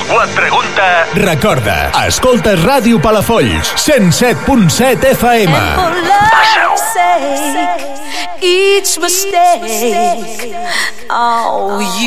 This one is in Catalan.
algú et pregunta... Recorda, escoltes Ràdio Palafolls, 107.7 FM. Each mistake, oh, you